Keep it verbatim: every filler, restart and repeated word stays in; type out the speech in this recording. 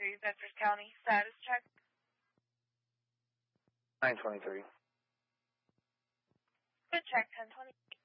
twenty-three, Bedford County. Status check. nine twenty-three. Good check, ten twenty.